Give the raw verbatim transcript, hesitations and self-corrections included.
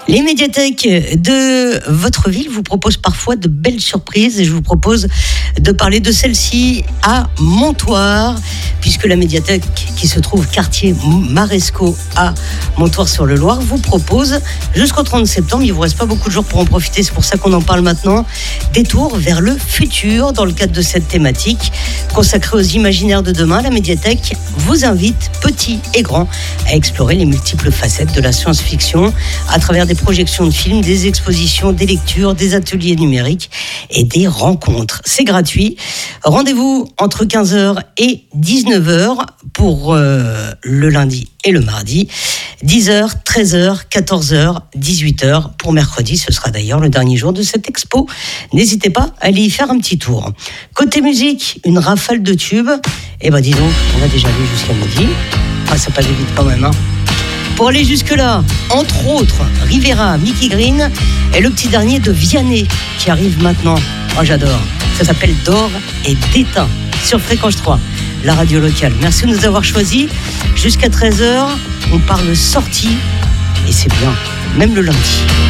Les médiathèques de votre ville vous proposent parfois de belles surprises et je vous propose de parler de celle-ci à Montoire, puisque la médiathèque qui se trouve quartier Marescot à Montoire-sur-le-Loir vous propose jusqu'au trente septembre, il ne vous reste pas beaucoup de jours pour en profiter, c'est pour ça qu'on en parle maintenant, des tours vers le futur dans le cadre de cette thématique consacrée aux imaginaires de demain. La médiathèque vous invite, petits et grands, à explorer les multiples facettes de la science-fiction à travers des projections de films, des expositions, des lectures, des ateliers numériques et des rencontres. C'est gratuit. Rendez-vous entre quinze heures et dix-neuf heures pour euh, le lundi et le mardi. dix heures, treize heures, quatorze heures, dix-huit heures pour mercredi. Ce sera d'ailleurs le dernier jour de cette expo. N'hésitez pas à aller y faire un petit tour. Côté musique, une rafale de tubes. Eh ben dis donc, on a déjà lu jusqu'à midi. Ah, ça passe vite quand même, hein. Pour aller jusque-là, entre autres, Rivera, Mickey Green et le petit dernier de Vianney qui arrive maintenant. Oh, j'adore. Ça s'appelle D'or et d'étain sur Fréquence trois, la radio locale. Merci de nous avoir choisis. Jusqu'à treize heures, on parle sortie et c'est bien, même le lundi.